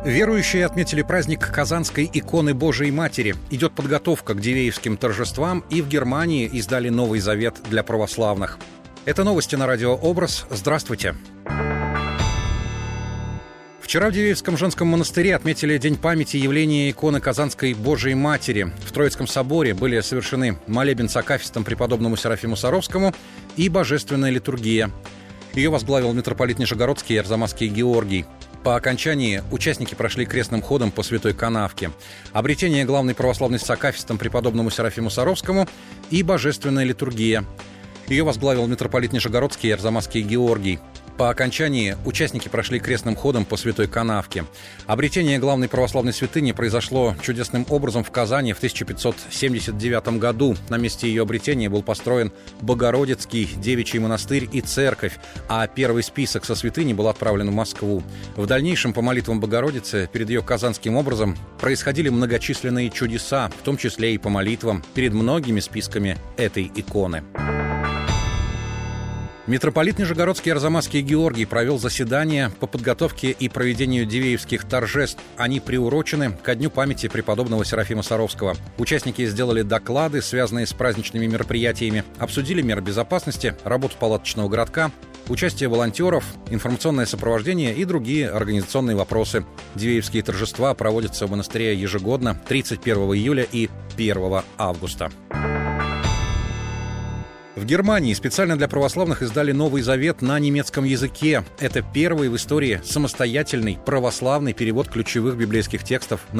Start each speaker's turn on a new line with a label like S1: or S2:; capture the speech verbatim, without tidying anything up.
S1: Верующие отметили праздник Казанской иконы Божией Матери. Идет подготовка к Дивеевским торжествам, и в Германии издали Новый Завет для православных. Это новости на радио «Образ». Здравствуйте. Вчера в Дивеевском женском монастыре отметили День памяти явления иконы Казанской Божией Матери. В Троицком соборе были совершены молебен с акафистом преподобному Серафиму Саровскому и божественная литургия. Ее возглавил митрополит Нижегородский и Арзамасский Георгий. По окончании участники прошли крестным ходом по Святой Канавке. Обретение главной православной с акафистом преподобному Серафиму Саровскому и божественная литургия. Ее возглавил митрополит Нижегородский и Арзамасский Георгий. По окончании участники прошли крестным ходом по Святой Канавке. Обретение главной православной святыни произошло чудесным образом в Казани в тысяча пятьсот семьдесят девятом году. На месте ее обретения был построен Богородицкий девичий монастырь и церковь, а первый список со святыней был отправлен в Москву. В дальнейшем по молитвам Богородицы перед ее казанским образом происходили многочисленные чудеса, в том числе и по молитвам перед многими списками этой иконы. Митрополит Нижегородский и Арзамасский Георгий провел заседание по подготовке и проведению Дивеевских торжеств. Они приурочены ко дню памяти преподобного Серафима Саровского. Участники сделали доклады, связанные с праздничными мероприятиями, обсудили меры безопасности, работу палаточного городка, участие волонтеров, информационное сопровождение и другие организационные вопросы. Дивеевские торжества проводятся в монастыре ежегодно тридцать первого июля и первого августа. В Германии специально для православных издали Новый Завет на немецком языке. Это первый в истории самостоятельный православный перевод ключевых библейских текстов на